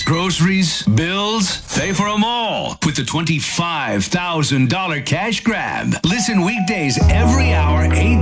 groceries, bills, pay for them all with the $25,000 cash grab. Listen weekdays every hour, 8